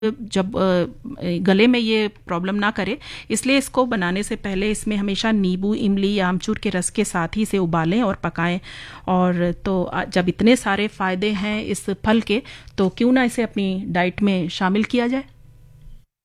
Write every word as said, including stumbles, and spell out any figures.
जब गले में ये प्रॉब्लम ना करे, इसलिए इसको बनाने से पहले इसमें हमेशा नींबू, इमली या आमचूर के रस के साथ ही इसे उबालें और पकाएं। और तो जब इतने सारे फ़ायदे हैं इस फल के, तो क्यों ना इसे अपनी डाइट में शामिल किया जाए।